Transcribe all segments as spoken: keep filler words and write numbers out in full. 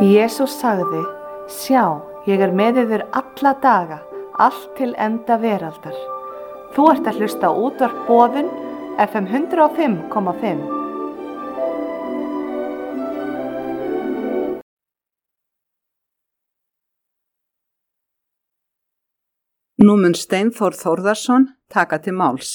Jesús sagði, sjá, ég er með yður alla daga, allt til enda veraldar. Þú ert að hlusta á útvarp Boðun, F M hundrað og fimm komma fimm. Nú mun Steinþór Þórðarson taka til máls.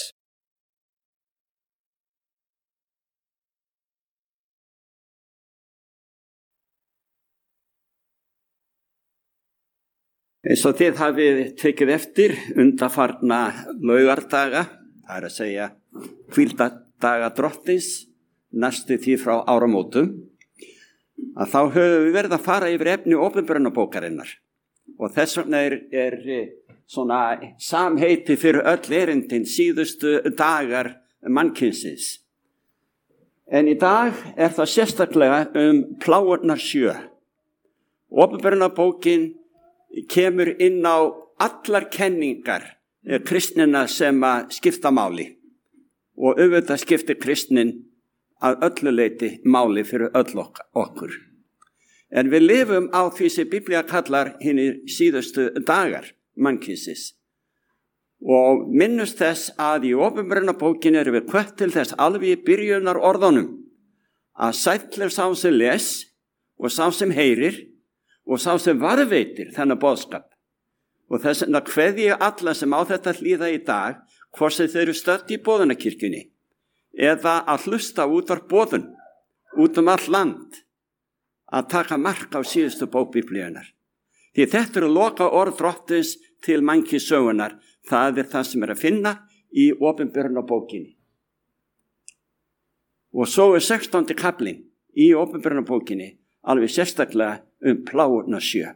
Eins og þið hafið tekið eftir undanfarna laugardaga, það er að segja hvíldardaga drottins, næstu því frá áramótum, að þá höfum við verið að fara yfir efni opinberunarbókarinnar. Og þess vegna er, er svona samheiti fyrir öll erindin síðustu dagar mannkynsins. En í dag er það sérstaklega um plágurnar sjö. Opinberunarbókin kemur inn á allar kenningar kristnina sem að skipta máli og auðvitað skiptir kristnin að öllu leyti máli fyrir öll okkur. En við lifum á því sem Biblía kallar hinir síðustu dagar mannkynsins og minnust þess að í opinberunarbókinni erum við hvött til þess alveg í byrjunar orðunum að sæll er sá sem les og sá sem heyrir og sá sem varðveitir þennan boðskap. Og þess vegna kveði ég alla sem á þetta hlýða í dag, hvort sem þeir eru stödd í boðunarkirkjunni, eða að hlusta útvarp Boðun, út um all land, að taka mark á síðustu bók Biblíunnar. Því þetta eru loka orð drottins til mannkynssögunnar, það er það sem er að finna í opinberunarbókinni. Og svo er sextándi kaflinn í opinberunarbókinni, alveg sérstaklega um plágurnar sjö.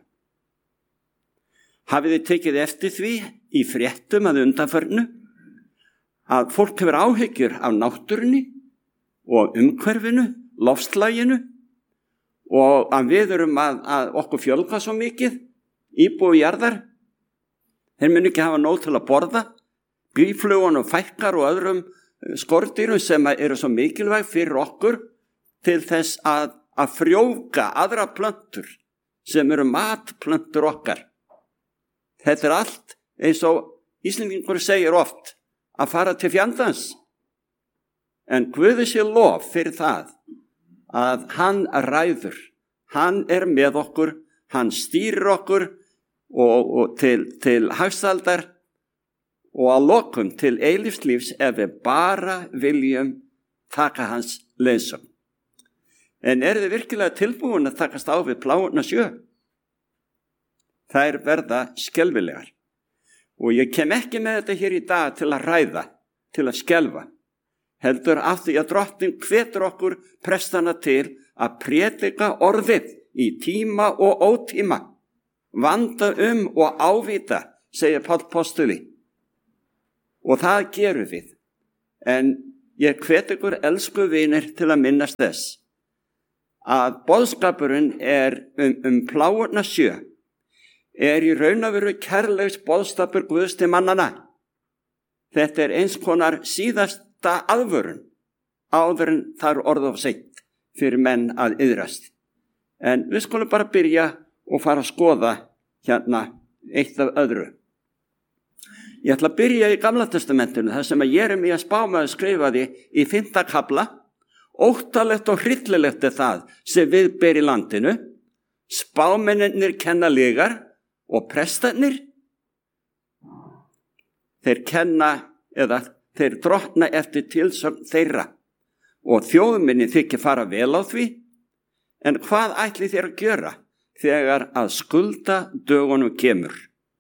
Hafið þið tekið eftir því í fréttum að undanförnu að fólk hefur áhyggjur af náttúrunni og umhverfinu, loftslaginu og að við erum að, að okkur fjölga svo mikið, íbúi jarðar, þeir mun ekki hafa nóg til að borða, býflugunum fækkar og öðrum skordýrum sem eru svo mikilvæg fyrir okkur til þess að að frjóvga aðra plöntur sem eru matplöntur okkar. Þetta er allt eins og Íslendingur segir oft að fara til fjandans. En Guði sé lof fyrir það að hann ræður, hann er með okkur, hann stýrir okkur og, og til, til hagsaldar og að lokum til eilífslífs ef við bara viljum taka hans leiðsögn. En eru þið virkilega tilbúin að takast á við plágurnar sjö? Þær verða skelfilegar. Og ég kem ekki með þetta hér í dag til að ræða, til að skelfa. Heldur af því að drottinn hvetur okkur prestana til að prédika orðið í tíma og ótíma. Vanda um og ávita, segir Páll postuli. Og það gerum við. En ég hvet ykkur elsku vinir til að minnast þess að boðskapurinn er um, um plágurnar sjö er í raun og veru kærleiks boðskapur Guðs til mannana. Þetta er eins konar síðasta aðvörun áður en það er orð of seint fyrir menn að iðrast. En við skulum bara byrja og fara að skoða hérna eitt af öðru. Ég ætla að byrja í Gamla testamentinu þar sem að Jeremías spámaður skrifaði í fimmta kafla. Óttalegt og hryllilegt er það sem við ber í landinu, spámennirnir kenna lygar og prestarnir, þeir kenna eða þeir drottna eftir tilsögn þeirra og þjóðminni þykir fara vel á því, en hvað ætli þeir að gjöra þegar að skulda dögunum kemur?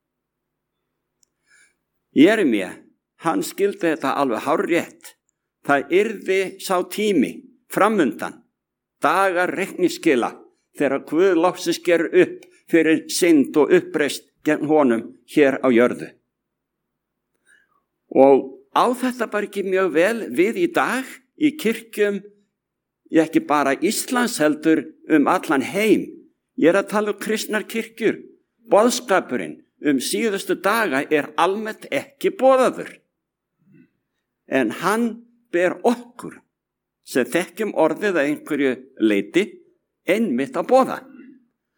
Jeremía, hann skildi þetta alveg hárrétt. Það yrði sá tími framundan, dagar reikningsskila, þegar Guð loksins sker upp fyrir synd og uppreist gegn honum hér á jörðu. Og á þetta bara ekki mjög vel við í dag í kirkjum, ekki bara Íslands heldur um allan heim. Ég er að tala um kristnar kirkjur. Boðskapurinn um síðustu daga er almennt ekki boðaður. En hann ber okkur sem þekkjum orðið að einhverju leyti einmitt að boða.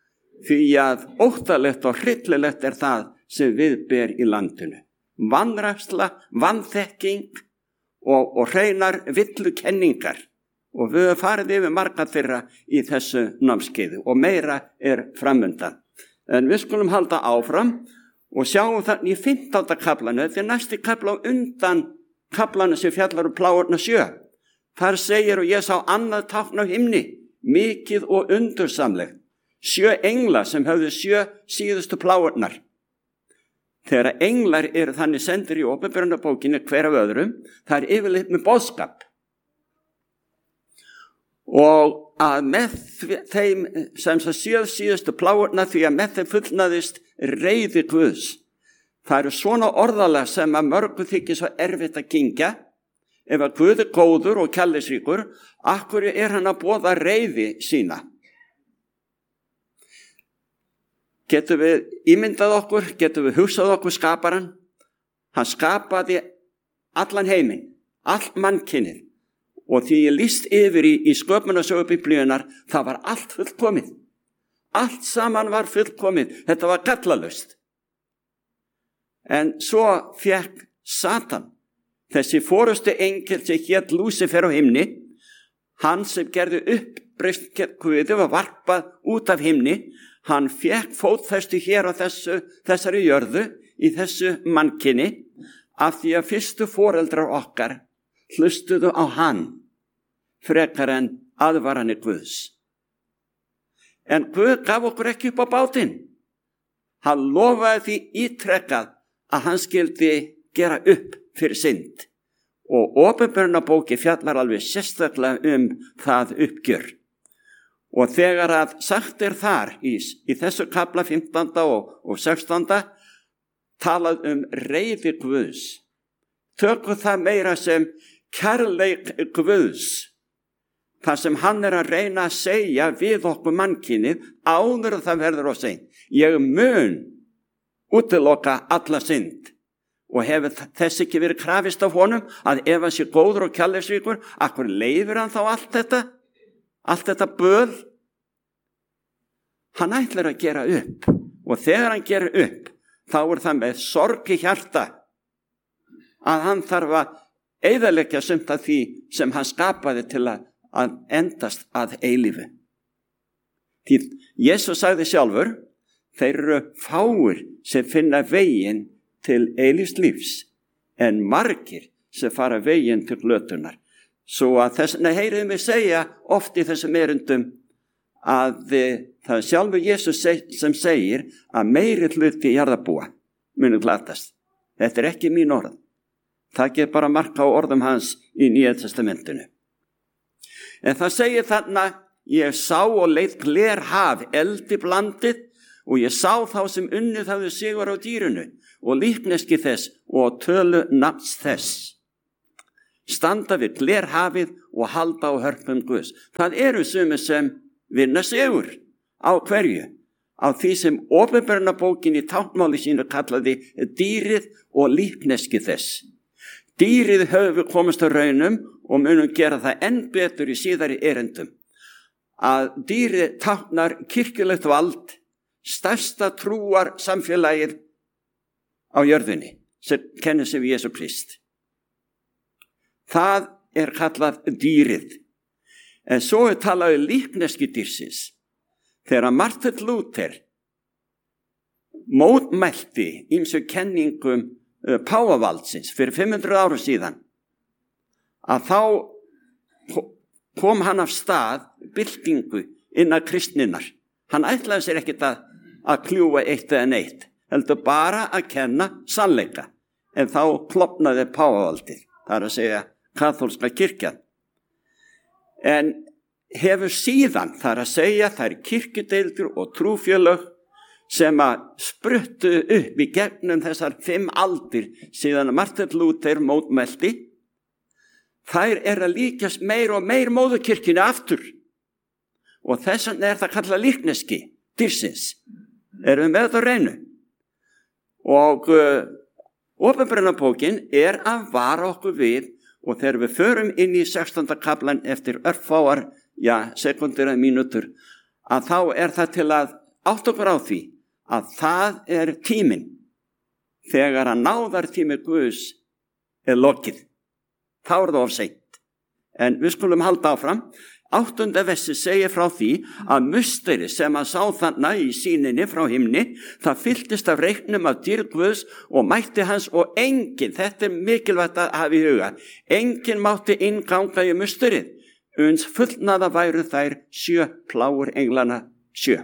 því að óttalegt og hryllilegt er það sem við ber í landinu. Vanræksla, vanþekking og, og hreinar villukenningar. Og við höfum farið yfir marga þeirra í þessu námskeiði og meira er framundan. En við skulum halda áfram og sjáum það í fimmtánda kaflanu, þetta er næsti kafla á undan kaflanu sem fjallar um plágurnar sjö. Þar segir, og ég sá annað tákn á himni, mikið og undursamlegt, sjö engla sem höfðu sjö síðustu plágurnar. Þegar englar eru þannig sendir í Åpenbarunarbókinni hver af öðrum, það er yfirleitt með boðskap. Og að með þeim sem það séð síðustu plágurnar, því að með þeim fullnaðist reiði Guðs. Það eru svona orðalega sem að mörgu þykir svo erfitt að kyngja. Ef að Guð er góður og kærleiksríkur, af hverju er hann að boða reiði sína? Getum við ímyndað okkur, getum við hugsað okkur skaparan? Hann skapaði allan heiminn, allt mannkynið. Og því ég lýst yfir í, í sköpunarsögu Biblíunnar, það var allt fullkomið. Allt saman var fullkomið. Þetta var gallalaust. En svo fékk Satan, þessi forustu engel sem hét Lúsifer á himni, hann sem gerði uppreisn gegn Guði var varpað út af himni, hann fékk fótfestu hér á þessu, þessari jörðu, í þessu mannkyni, af því að fyrstu foreldrar okkar hlustuðu á hann, frekar en aðvaranir Guðs. En Guð gaf okkur ekki upp á bátinn. Hann lofaði því ítrekkað að hann skildi gera upp fyrir synd. Og Åpenbarunarbókin fjallar alveg sérstaklega um það uppgjör. Og þegar að sagt er þar í, í þessu kafla fimmtánda og, og sextánda talað um reiði Guðs. Tökum það meira sem kærleik Guðs. Það sem hann er að reyna að segja við okkur mannkynið áður að það verður á seint. Ég mun útiloka alla synd. Og hefur þess ekki verið krafist af honum að ef hann sé góður og kærleiksríkur, akkur leyfir hann þá allt þetta? Allt þetta böl? Hann ætlar að gera upp. Og þegar hann gerir upp, þá er það með sorg í hjarta að hann þarf að eyðileggja sumt af því sem hann skapaði til að, að endast að eilífu. Því Jesús sagði sjálfur, þeir eru fáir sem finna veginn til eilífs lífs, en margir sem fara veginn til glötunar. Svo að þess vegna heyrið mig segja oft í þessum erindum að það er sjálfur Jesús sem segir að meiri hluti jarðarbúa munu glatast. Þetta er ekki mín orð. Það ger bara marka á orðum hans í Nýja testamentinu. En það segir þarna, ég sá og leit glerhaf, eldi blandið, og ég sá þá sem unnið hafði sigur á dýrinu og líkneski þess og tölu nafns þess. Standa við glerhafið og halda á hörpum Guðs. Það eru sumir sem vinna sigur. Á hverju? Á því sem Åpenbarunarbókin í táknmáli sínu kallaði dýrið og líkneski þess. Dýrið höfum við komast á raunum og munum gera það enn betur í síðari erindum. Að dýrið táknar kirkjulegt vald, stærsta trúar samfélagið á jörðinni sem kennir sig við Jesú Krist. Það er kallað dýrið. En svo er talað um líkneski dýrsins. Þegar Martin Luther mótmælti ýmsum kenningum uh, páfavaldsins fyrir fimm hundruð árum síðan, að þá kom hann af stað byltingu innan kristninnar. Hann ætlaði sér ekkert að, að kljúfa eitt eða neitt, heldur bara að kenna sannleika. En þá klofnaði páfavaldið, það er að segja kaþólska kirkjan. En hefur síðan, það er að segja, það er kirkjudeildur og trúfélög sem að spruttu upp í gegnum þessar fimm aldir síðan að Martin Luther mótmælti. Þær er að líkjast meir og meir móðurkirkjunni aftur. Og þess vegna er það kallað líkneski dýrsins. Erum við með þetta á reynu? Og uh, Åpenbarunarbókin er að vara okkur við, og þegar við förum inn í sextánda kaflan eftir örfáar, já, sekundur eða mínútur, að þá er það til að, átt okkur á því að það er tíminn þegar að náðartími Guðs er lokið. Þá er það of seint. En við skulum halda áfram. Áttunda versi segir frá því að musteri sem að sá þarna í sýninni frá himni, það fylltist af reiknum af dýrð Guðs og mætti hans og enginn, þetta er mikilvægt að hafa í huga, enginn mátti innganga í musterið, uns fullnaða væru þær sjö plágur englana sjö.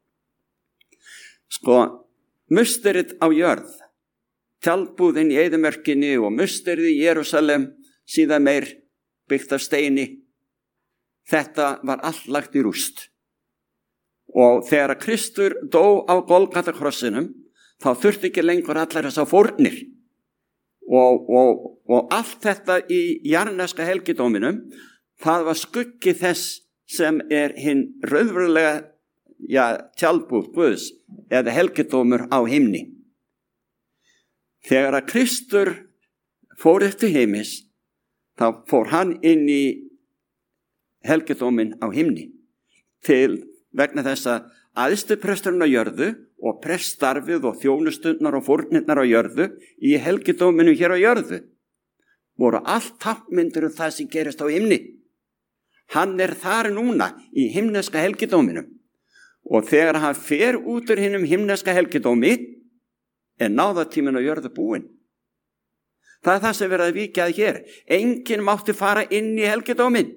Sko, musterið á jörð, tjaldbúðin í eyðimörkinni og musterið í Jerúsalem, síðan meir byggt af steini. Þetta var allt lagt í rúst. Og þegar að Kristur dó á Golgatakrossinum, þá þurfti ekki lengur allar þessar fórnir. Og, og, og allt þetta í jarneska helgidóminum, það var skuggi þess sem er hinn raunverulega, já, tjaldbúð Guðs, eða helgidómur á himni. Þegar að Kristur fór eftir heimis, þá fór hann inn í helgidómin á himni til vegna þess að æðstu presturinn á jörðu og preststarfið og þjónustundnar og fórnirnar á jörðu í helgidóminu hér á jörðu voru allt tákmyndir um það sem gerist á himni. Hann er þar núna í himneska helgidóminu og þegar hann fer út úr hinum himneska helgidómi er náðartíminn á jörðu búinn. Það er það sem verið að víkja hér. Enginn mátti fara inn í helgidómin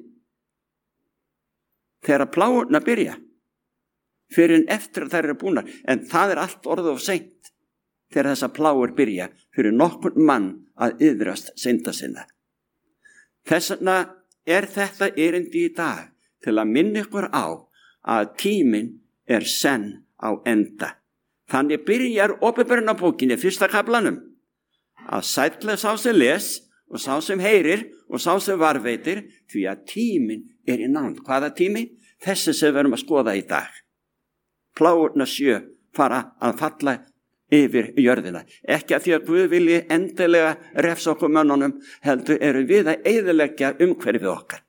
þegar plágurna byrja, fyrir en eftir að þær eru búnar, en það er allt orðið of seint þegar þessa plágur byrja fyrir nokkurn mann að yðrast synda sinna. Þess vegna er þetta erindi í dag til að minna ykkur á að tíminn er senn á enda. Þannig byrjar Opinberunarbókinni fyrsta kaflanum að sælla sá sem les og sá sem heyrir og sá sem varveitir því að tíminn er í nánd. Hvaða tími? Þessi sem við erum að skoða í dag. Plágurnar sjö fara að falla yfir jörðina. Ekki að því að Guð vilji endilega refsa okkur mönnunum, heldur eru við að eyðileggja umhverfið okkar.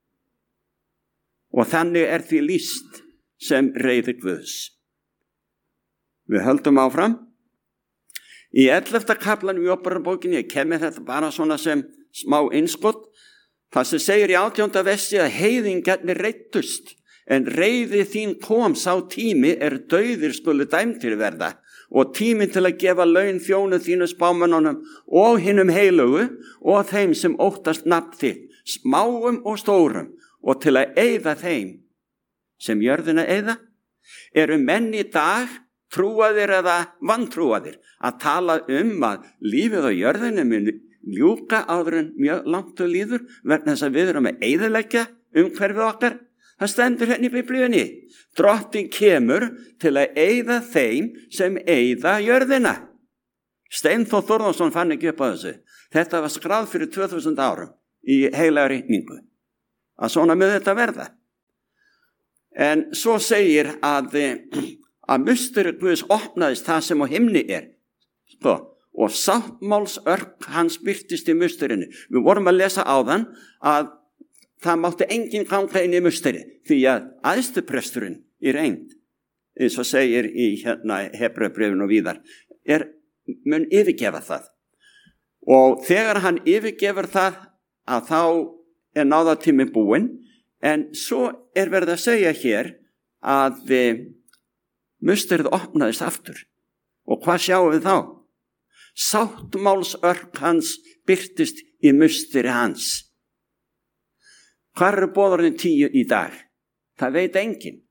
Og þannig er því lýst sem reiði Guðs. Við höldum áfram. Í ellefta kaflanum í Opinberunarbókinni, ég kem með þetta bara svona sem smá innskott, það sem segir í átjánda versi að heiðingarnir reiddust, en reiði þín kom sá tími er dauðir skulu dæmdir verða og tíminn til að gefa laun þjónu þínu spámönnunum og hinum heilugu og þeim sem óttast nafn þitt, smáum og stórum og til að eyða þeim sem jörðina eyða. Eru menn í dag trúaðir eða vantrúaðir að tala um að lífið á jörðinu muni ljúka áður en mjög langt og líður vegna þess að við erum að eyðileggja umhverfið okkar. Það stendur hérna í Biblíunni. Drottinn kemur til að eyða þeim sem eyða jörðina. Steinþór Þórðarsson fann ekki upp á þessu. Þetta var skráð fyrir tvö þúsund árum í heilaga ritningu. Að svona með þetta verða. En svo segir að, að musteri Guðs opnaðist það sem á himni er. Sko. Og sáttmálsörk hans birtist í musterinu. Við vorum að lesa áðan að það mátti enginn ganga inn í musteri því að æðstupresturinn í reynd, eins og segir í hérna Hebreubréfinu og víðar, er, mun yfirgefa það. Og þegar hann yfirgefur það að þá er náðartími búinn, en svo er verið að segja hér að e, musterið opnaðist aftur. Og hvað sjáum við þá? Sáttmálsörk hans birtist í musteri hans. Hvar eru boðorðin tíu í dag? Það veit enginn.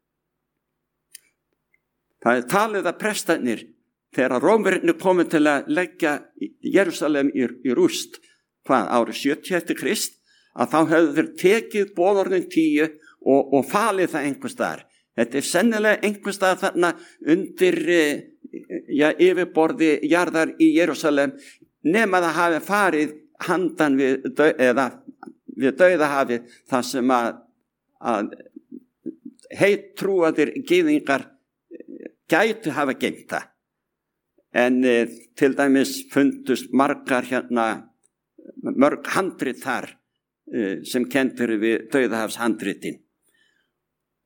Það er talið að prestarnir, þegar Rómverjarnir komu til að leggja Jerúsalem í, í rúst, hvað, árið sjötíu eftir Krist, að þá hefðu þeir tekið boðorðin tíu og, og falið það einhvers staðar. Þetta er sennilega einhvers staðar þarna undir ja, yfirborði jarðar í Jerúsalem, nema það hafi farið handan við, dö, eða, við dauðahafið, þar sem að, að heittrúaðir gyðingar gætu hafa geymt það. En e, til dæmis fundust margar hérna, mörg handrit þar e, sem kendur við dauðahafshandritin.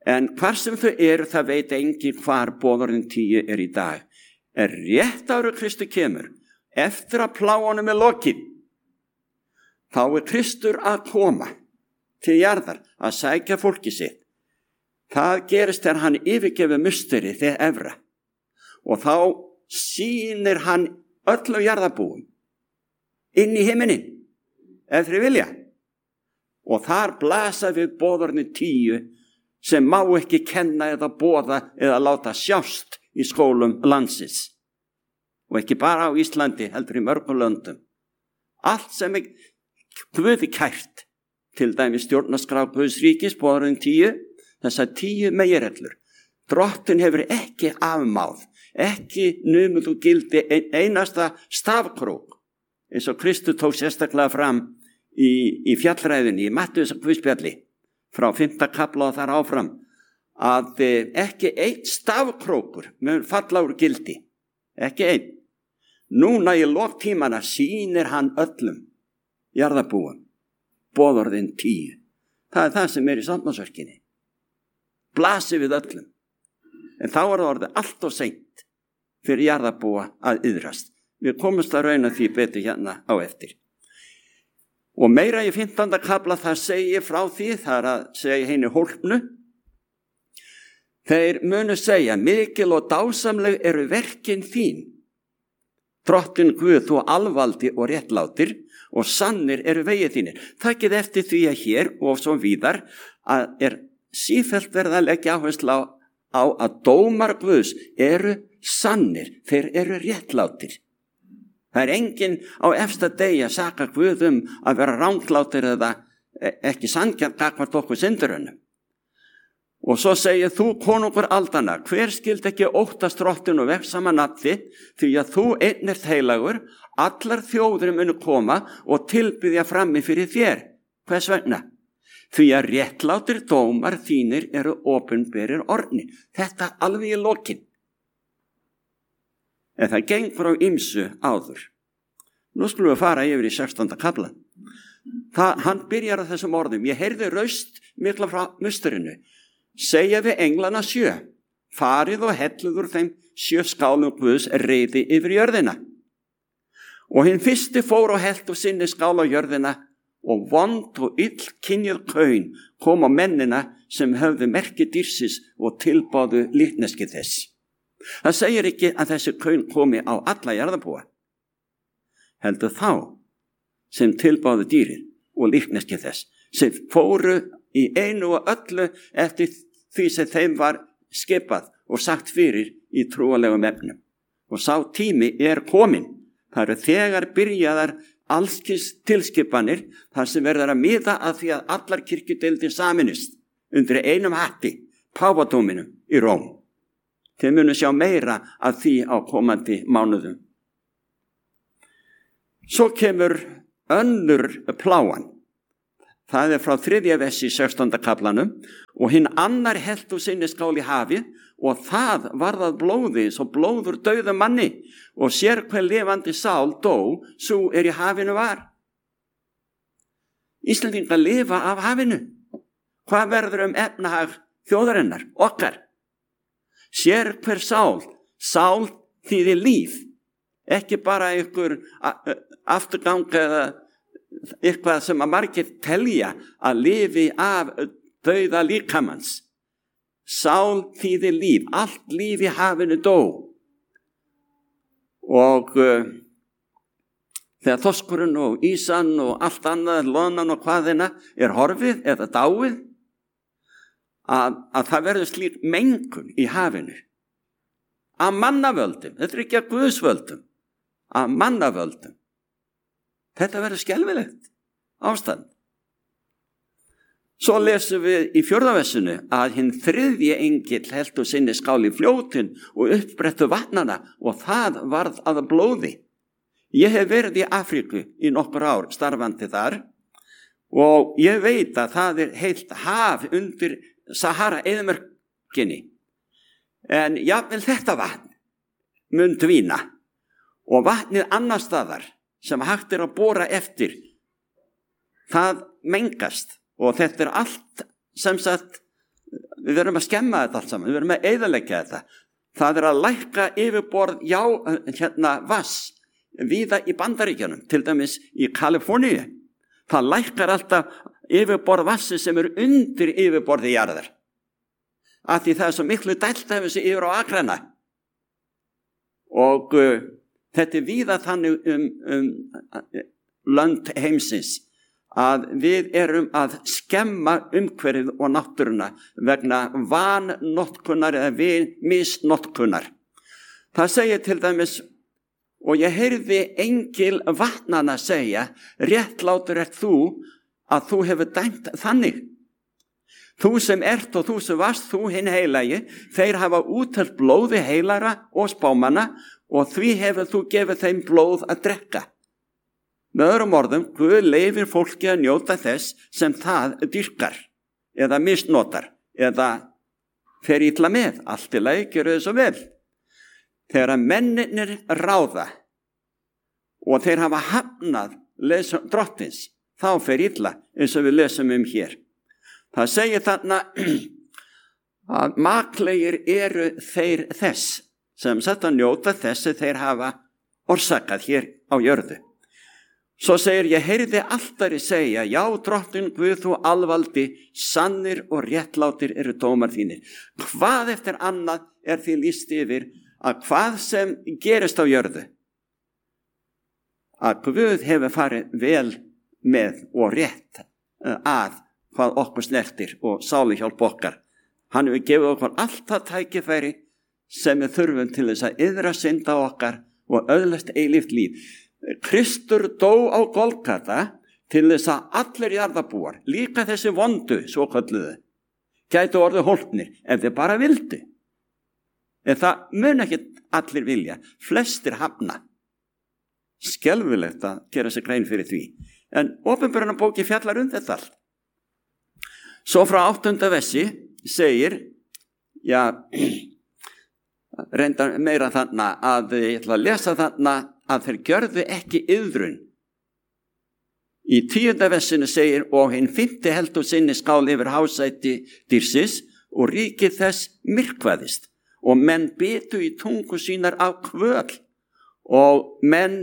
En hvar sem þau eru, það veit engin hvar boðorðin tíu er í dag. Er rétt ára Kristi kemur, eftir að pláunum er lokið, þá er Kristur að koma til jarðar að sækja fólki sitt. Það gerist þegar hann yfirgefur musteri þegar efra. Og þá sýnir hann öllum jarðarbúum inn í himinin, ef þeir vilja. Og þar blasa við boðorðin tíu sem má ekki kenna eða boða eða láta sjást í skólum landsins. Og ekki bara á Íslandi, heldur í mörgum löndum. Allt sem er Guði kært, til dæmis stjórnarskrá Guðs ríkis, boðorðin tíu, þessar tíu meginreglur. Drottinn hefur ekki afmáð, ekki numið og gildi einasta stafkrók, eins og Kristur tók sérstaklega fram í, í fjallræðinni, í Matthews Guðspjalli, frá fimmta kafla og þar áfram, að ekki einn stafkrókur mun falla úr gildi, ekki einn. Núna í loktímana sýnir hann öllum jarðarbúum boðorðin tíu. Það er það sem er í sáttmálasverkinni. Blasi við öllum. En þá er það orðið allt og seint fyrir jarðarbúa að iðrast. Við komumst að rauna því betur hérna á eftir. Og meira í fimmtánda kafla það segir frá því, það er að segja henni hólpnu. Þeir munu segja, mikil og dásamleg eru verkin þín. Drottinn Guð, þú alvaldi og réttlátir, og sannir eru vegið þínir. Takið eftir því að hér og svo víðar að er sífellt verið að leggja áherslu á, á að dómar Guðs eru sannir, þeir eru réttlátir. Það er enginn á efsta degi að saka Guð um að vera ranglátir eða ekki sanngjarn gagnvart okkur syndurunum. Og svo segir þú, konungur aldanna, hver skild ekki óttast drottinn og vegsama nafni, því að þú einn ert heilagur, allar þjóðir munu koma og tilbyðja frammi fyrir þér. Hvers vegna? Því að réttlátir dómar þínir eru opinberir orðni. Þetta alveg í lokin. En það gengur á ýmsu áður. Nú skulum við fara yfir í sextánda kafla. Það, hann byrjar á þessum orðum. Ég heyrði raust mikla frá musturinu. Segja við englana sjö. Farið og hellið úr þeim sjö skálum Guðs reiði yfir jörðina. Og hinn fyrsti fór og hellt úr sinni skál á jörðina og vond og ill kynjuð kaun kom á mennina sem höfðu merki dýrsis og tilbáðu líkneski þess. Það segir ekki að þessi kaun komi á alla jarðarbúa. Heldur þá sem tilbáðu dýrin og líkneski þess, sem fóru í einu og öllu eftir því sem þeim var skipað og sagt fyrir í trúalegum efnum. Og sá tími er komin. Það eru þegar byrjaðar allskis tilskipanir þar sem verður að miða að því að allar kirkjudeildir saminist undir einum hatti, páfadóminum í Róm. Þeir munu sjá meira að því á komandi mánuðum. Svo kemur önnur pláan. Það er frá þriðja vessi í sextánda kaflanum og hinn annar hellt úr sinni skál í hafi og það varðað blóði svo blóður dauða manni og sér hver lifandi sál dó svo er í hafinu var. Íslendingar lifa af hafinu. Hvað verður um efnahag þjóðarinnar, okkar? Sér hver sál, sál þýðir líf, ekki bara einhver afturgang eða eitthvað sem að margir telja að lifi af dauða líkamans. Sál þýðir líf, allt líf í hafinu dó. Og uh, þegar þorskurinn og ísan og allt annað, lonan og hvaðina er horfið eða dáið, að, að það verður slík mengun í hafinu. Af mannavöldum, þetta er ekki að Guðsvöldum, af mannavöldum. Þetta verður skelfilegt ástand. Svo lesum við í fjórða vessinu að hinn þriðji engill hellt úr sinni skál í fljótin og uppbrettu vatnana og það varð að blóði. Ég hef verið í Afríku í nokkur ár starfandi þar og ég veit að það er heilt haf undir Sahara-eyðimörkinni. En jafnvel þetta vatn mun dvína og vatnið annar staðar sem hægt er að bora eftir, það mengast og þetta er allt sem sagt við verum að skemma þetta allt saman, við verum að eyðileggja þetta. Það er að lækka yfirborð já, hérna vass víða í Bandaríkjunum, til dæmis í Kaliforníu. Það lækkar alltaf yfirborð vassi sem er undir yfirborði jarðar. Af því það er svo miklu dælt af þessu yfir á akrana. Og uh, þetta er víða þannig um, um lönd heimsins að við erum að skemma umhverfið og náttúruna vegna vannotkunar eða misnotkunar. Það segir til dæmis, og ég heyrði engil vatnana segja, réttlátur ert þú að þú hefur dæmt þannig. Þú sem ert og þú sem varst, þú hinn heilagi, þeir hafa úttelt blóði heilara og spámanna og því hefur þú gefið þeim blóð að drekka. Með öðrum orðum, Guð leyfir fólki að njóta þess sem það dyrkar eða misnotar eða fer illa með. Allt í lagi, gjörðu þið svo vel. Þegar mennirnir ráða og þeir hafa hafnað drottins, þá fer illa eins og við lesum um hér. Það segir þarna að maklegir eru þeir þess sem sett að njóta þess að þeir hafa orsakað hér á jörðu. Svo segir, ég heyrði altari segja, já, drottin Guð þú alvaldi, sannir og réttlátir eru dómar þínir. Hvað eftir annað er því lýst yfir að hvað sem gerist á jörðu, að Guð hefur farið vel með og rétt að hvað okkur snertir og sáluhjálp okkar. Hann hefur gefið okkur allt það tækifæri sem við þurfum til þess að iðra synda okkar og öðlast eilíft líf. Kristur dó á Golgata til þess að allir jarðarbúar, líka þessi vondu, svo kölluðu, gætu orðið hólpnir ef þeir bara vildu. En það mun ekki allir vilja, flestir hafna. Skelfilegt að gera sér grein fyrir því. En Opinberunarbókin fjallar um þetta allt. Svo frá áttunda versi segir, já, reyndar meira þarna að ég ætla að lesa þarna að þeir gjörðu ekki iðrun. Í tíunda versinu segir, og hinn fimmti heldur sinni skál yfir hásæti dýrsins og ríkið þess myrkvaðist og menn bitu í tungu sínar af kvöl og menn,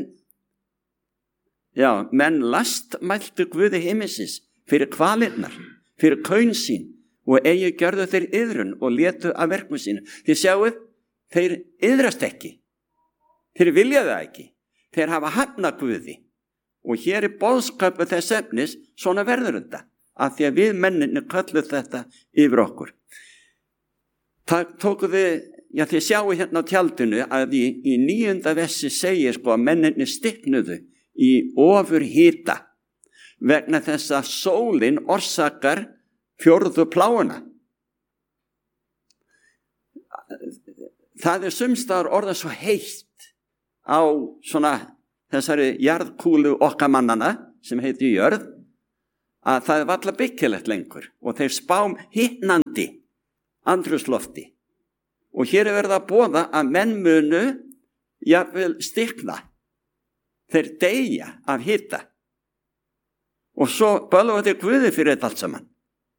já, menn lastmæltu Guði himinsins fyrir kvalirnar, fyrir kaun sín og eigi gjörðu þeir iðrun og létu af verkum sínu. Þið sjáuð, þeir iðrast ekki. Þeir vilja það ekki. Þeir hafa hafnað Guði. Og hér er boðskapu þess efnis, svona verður þetta. Af því að við menninni kölluð þetta yfir okkur. Það tóku þið, já þið sjáu hérna á tjaldinu að í, í níunda versi segir sko að menninni stiknuðu í ofur hita vegna þess að sólin orsakar fjórðu pláuna. Það er sumstaðar orðað svo heitt á svona þessari jarðkúlu okkar mannana sem heiti jörð að það er varla byggilegt lengur og þeir spám hitnandi andrúmslofti og hér er verið að boða að menn munu jafnvel stikna, þeir deyja af hita og svo bölva þeir Guði fyrir þetta allt saman.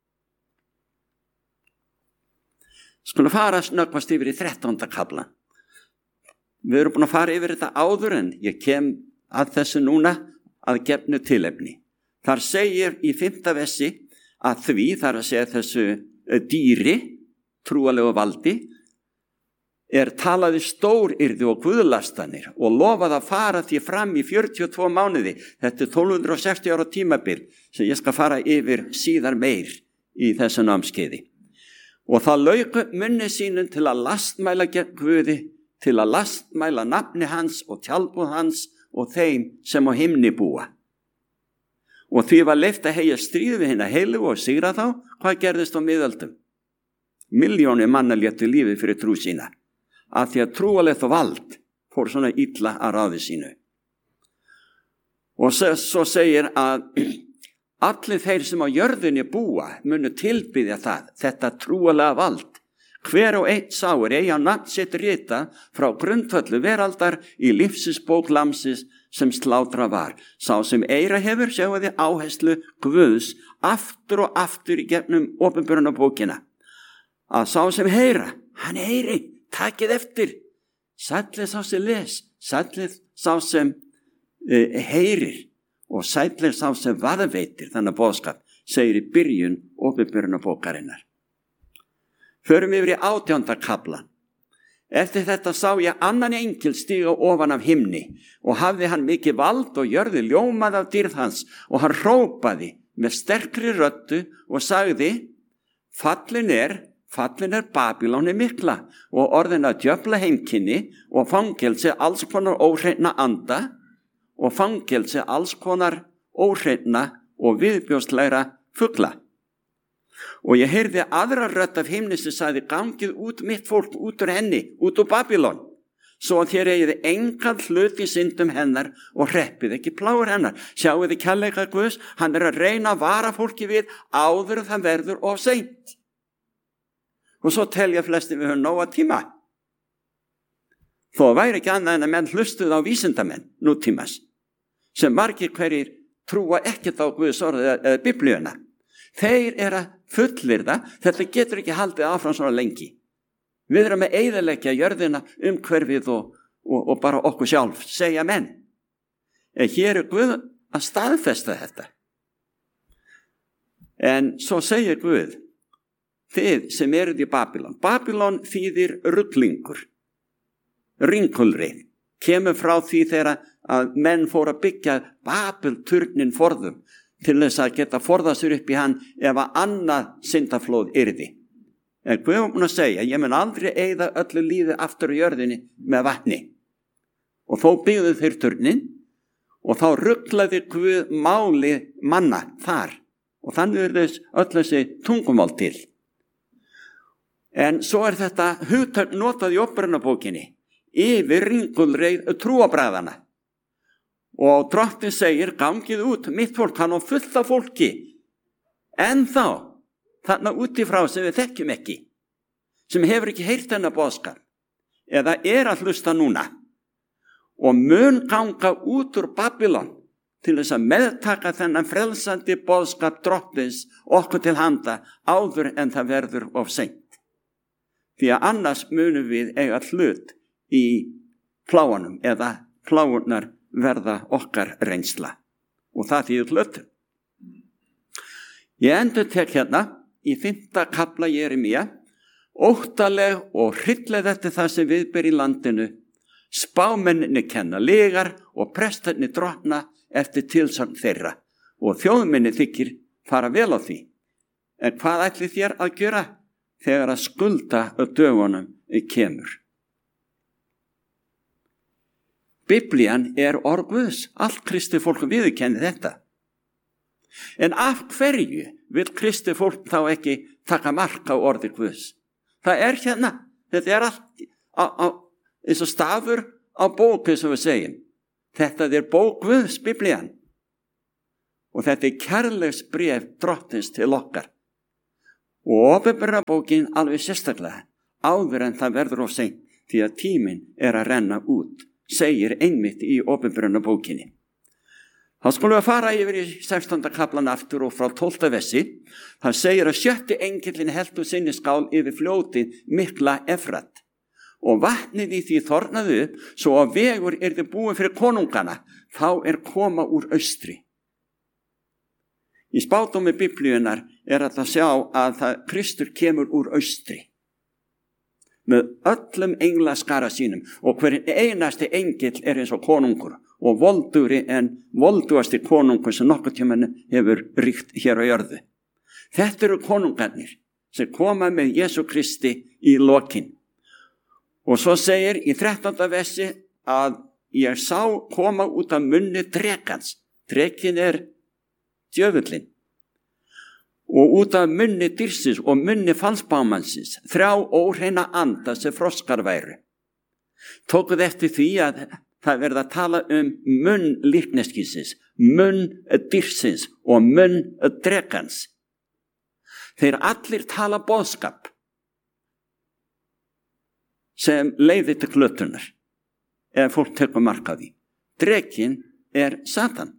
Skulum fara snöggvast yfir í þrettánda kaflan. Við erum búin að fara yfir þetta áður en ég kem að þessu núna að gefnu tilefni. Þar segir í fimmta versi að því, þar að segja þessu dýri, trúalegu valdi, er talaði stóryrði og guðlastanir og lofað að fara því fram í fjörutíu og tvo mánuði. Þetta er tólf hundruð sextíu ára tímabil sem ég skal fara yfir síðar meir í þessu námskeiði. Og það lauk munni sínum til að lastmæla gegn Guði, til að lastmæla nafni hans og tjaldbúð hans og þeim sem á himni búa. Og því var leyft að heyja stríð við hina heilu og sigra þá, hvað gerðist á miðöldum? Milljónir manna létu lífið fyrir trú sína, að því að trúalegt og vald fór svona illa að ráði sínu. Og svo, svo segir að allir þeir sem á jörðinni búa munu tilbyðja það, þetta trúalega vald. Hver og einn sáir eigi á nafn sitt rita frá grundvöldu veraldar í lífsins bók lamsins sem slátra var. Sá sem eira hefur sjáu þið áherslu Guðs aftur og aftur í gegnum Opinberunarbókina. að sá sem heyra, hann heyri, takið eftir. Sæll er sá sem les, sæll er sá sem uh, heyrir og sæll er sá sem varðveitir þannig boðskap, segir í byrjun Opinberunarbókarinnar. Förum yfir í átjánda kaflan. Eftir þetta sá ég annan engil stíga ofan af himni og hafði hann mikið vald og jörði ljómað af dýrð hans og hann hrópaði með sterkri röddu og sagði, fallin er, fallin er Babylóni mikla og orðin að djöfla heimkynni og fangelsi alls konar óhreinna anda og fangelsi alls konar óhreinna og viðbjóðslegra fugla. Og ég heyrði aðra rödd af himni sem sagði, gangið út mitt fólk út úr henni, út úr Babylon, svo að þér eigið engan hlut í syndum hennar og hreppið ekki plágur hennar. Sjáuð þið kærleika Guðs, hann er að reyna að vara fólki við áður það verður of seint. Og svo telja flestir við höfum nóga tíma. Þó væri ekki annað en að menn hlustuð á vísindamenn nútímas, sem margir hverjir trúa ekkert á Guðs orðið eða Biblíuna. Þeir er að fullyrða, þetta getur ekki haldið áfram svona lengi. Við erum að eyðileggja jörðina umhverfið og, og, og bara okkur sjálf, segja menn. En hér er Guð að staðfesta þetta. En svo segir Guð, þið sem eruð í Babylon, Babylon þýðir ruglingur, ringulreið, kemur frá því þegar að menn fóru að byggja Babelturnin forðum, til þess að geta forða sér upp í hann ef að annað syndaflóð yrði. En Guð var búinn að segja, ég mun aldrei eyða öllu lífi aftur á jörðinni með vatni. Og þó byggðu þeir turnin og þá ruglaði Guð máli manna þar. Og þannig er þess öll þessi tungumál til. En svo er þetta hugtak notað í Opinberunarbókinni yfir ringulreið trúarbragðanna. Og Drottinn segir, gangið út, mitt fólk, hann á fullt af fólki, en þá, þarna útifrá sem við þekkjum ekki, sem hefur ekki heyrt hennar boðskap, eða er að hlusta núna, og mun ganga út úr Babylon til þess að meðtaka þennan frelsandi boðskap Drottins okkur til handa áður en það verður of seint. Því að annars munum við eiga hlut í pláunum eða pláunar verða okkar reynsla og það þýðir hlutum. Ég endur tek hérna í fimmta kafla Jeremía, óttaleg og hryllileg þetta það sem viðber í landinu, spámenninni kenna lygar og prestarnir drottna eftir tilsagn þeirra og þjóðminni þykir fara vel á því. En hvað ætli þér að gera þegar að skulda á dögunum kemur? Biblían er orð Guðs, allt kristið fólk viðurkenni þetta. En af hverju vil kristið fólk þá ekki taka mark á orði Guðs? Það er hérna, þetta er allt á, á, eins og stafur á bók, eins og við segjum. Þetta er bók Guðs, Biblían. Og þetta er kærleiksbréf Drottins til okkar. Og Opinberunarbókin alveg sérstaklega, áður en það verður of seint, því að tíminn er að renna út, segir einmitt í Opinberunarbókinni. Þá skulum við fara yfir í sextánda kaflan aftur og frá tólfta versi. Það segir að sjötti engillinn heldur sinni skál yfir fljótið mikla Efrat og vatnið í því þornaði upp svo að vegur yrði búið fyrir konungana, þá er koma úr austri. Í spádómi Biblíunar er að það sjá að það Kristur kemur úr austri með öllum englaskara sínum og hver einasti engill er eins og konungur og voldugri en volduasti konungur sem nokkuð tímann hefur ríkt hér á jörðu. Þetta eru konungarnir sem koma með Jesú Kristi í lokin. Og svo segir í þrettánda versi að ég sá koma út af munni drekans. Drekin er djöfullinn. Og út af munni dýrsins og munni falsbámansins, þrjá óhreina anda sem froskar væru. Tókuð eftir því að það verða að tala um munn líkneskisins, munn dýrsins og munn drekans. Þeir allir tala boðskap sem leiði til hlutunar, ef fólk tekur mark á því. Drekin er Satan.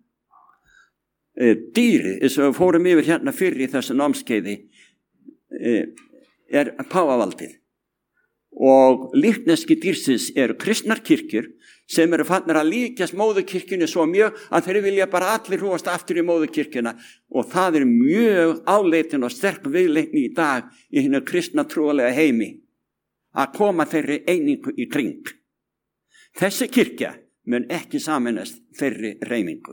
Dýrið, eins og við fórum yfir hérna fyrir í þessu námskeiði, er pávavaldið og líkneski dýrsins eru kristnar kirkjur sem eru fannir að líkjast móðurkirkjunni svo mjög að þeir vilja bara allir hrúast aftur í móðurkirkjuna og það er mjög áleitin og sterk viðleitni í dag í hinu kristna trúalega heimi að koma þeirri einingu í kring. Þessi kirkja mun ekki sameinast þeirri hreyfingu.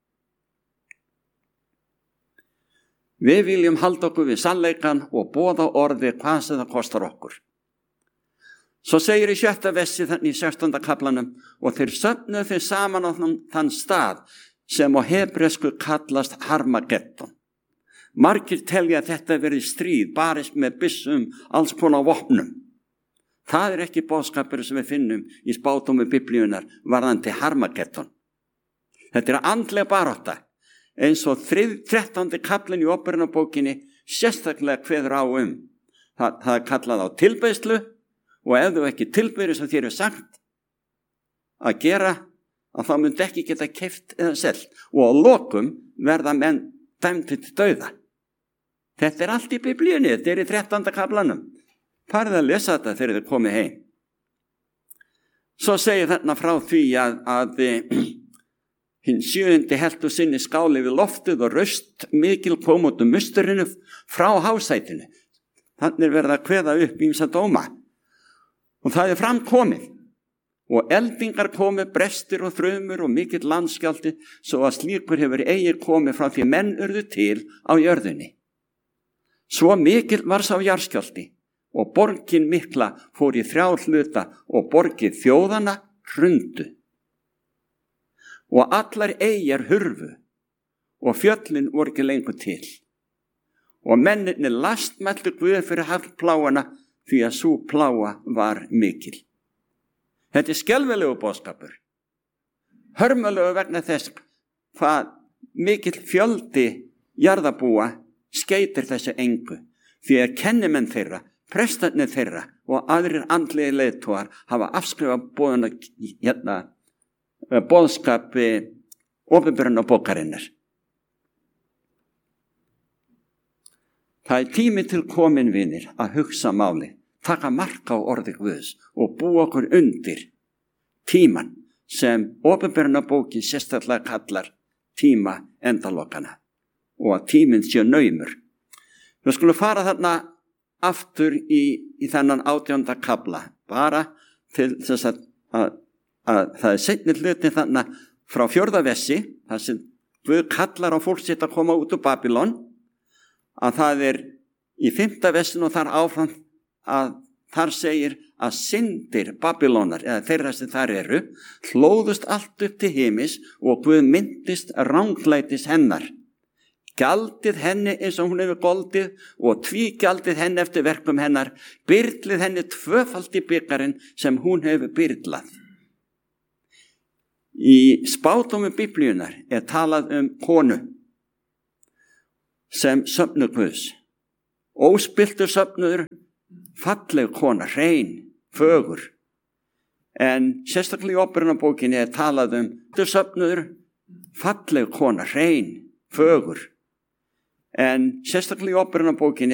Við viljum halda okkur við sannleikann og boða orði hvað sem það kostar okkur. Svo segir í sjötta versi þannig í sextánda kaflanum og þeir söfnuðu þeir saman á þann stað sem á hebresku kallast Harmageddon. Margir telja að þetta verið stríð, barist með byssum, alls konar vopnum. Það er ekki boðskapur sem við finnum í spádómi Biblíunnar varðandi Harmageddon. Þetta er andleg barátta, eins og þrettándi kaflinn í Óperunarbókinni sérstaklega kveður á um. Það, það er kallað á tilbeiðslu og ef þú ekki tilbyrðir sem þér er sagt að gera, að það myndi ekki geta keypt eða selt og á lokum verða menn dæmdir til dauða. Þetta er allt í Biblíunni, þetta er í þrettánda kaflanum. Farið að lesa þetta þegar þið komið heim. Svo segir þarna frá því að, að hinn sjöundi heltu sinni skáli við loftið og raust mikil kom út um musturinu frá hásætinu. Þannig er verið að kveða upp ýmsa dóma. Og það er framkomið og eldingar komið, brestir og þrumur og mikill landskjálfti svo að slíkur hefur eigi komið frá því menn urðu til á jörðinni. Svo mikill var sá jarðskjálfti og borgin mikla fór í þrjá hluta og borgið þjóðana hrundu. Og allar eigjar hurfu og fjöllin voru ekki lengur til. Og mennirni lastmæltu Guð fyrir hafpláana því að sú pláa var mikil. Þetta er skelfilegu boðskapur. Hörmulegu vegna þess hvað mikill fjöldi jarðabúa skeytir þessu engu. Því að kennimenn þeirra, prestarnir þeirra og aðrir andlegi leiðtogar hafa afskrifað boðuna, hérna, boðskapi opinberunarbókarinnar. Það er tími til komin vinir að hugsa máli, taka mark á orði Guðs og búa okkur undir tíman sem opinberunarbókin sérstaklega kallar tíma endalokana og að tíminn sé naumur. Við skulum fara þarna aftur í, í þennan átjánda kafla, bara til þess að, að, að það er seinni hluti þarna frá fjórða versi, þar sem Guð kallar á fólk sitt að koma út úr Babylon, að það er í fimmta versin og þar áfram að þar segir að syndir Babylónar eða þeirra sem þar eru hlóðust allt upp til himis og Guð myndist ranglætis hennar. Gjaldið henni eins og hún hefur goldið og tvígjaldið henni eftir verkum hennar, byrlið henni tvöfalt í byggarinn sem hún hefur byrlað. Í spádómi Biblíunnar er talað um konu sem söfnu Guðs. Óspilltur söfnuður, falleg kona, hrein, fögur. En sérstaklega í Óperunarbókinni er talað um söfnuður, falleg kona, hrein, fögur. En sérstaklega í Óperunarbókinni